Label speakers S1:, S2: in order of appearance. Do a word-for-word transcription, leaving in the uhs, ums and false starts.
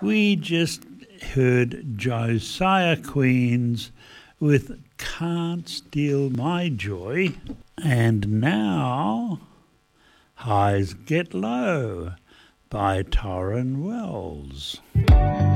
S1: We just heard Josiah Queens with Can't Steal My Joy. And now, Highs Get Low by Torrin Wells.